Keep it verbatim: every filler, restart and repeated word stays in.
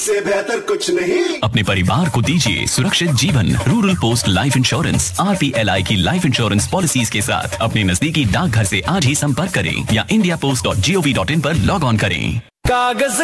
से बेहतर कुछ नहीं। अपने परिवार को दीजिए सुरक्षित जीवन। Rural post life insurance R P L I की लाइफ इंश्योरेंस पॉलिसीज के साथ अपने नजदीकी डाकघर से आज ही संपर्क करें या India post dot G O V dot in पर लॉग ऑन करें। कागज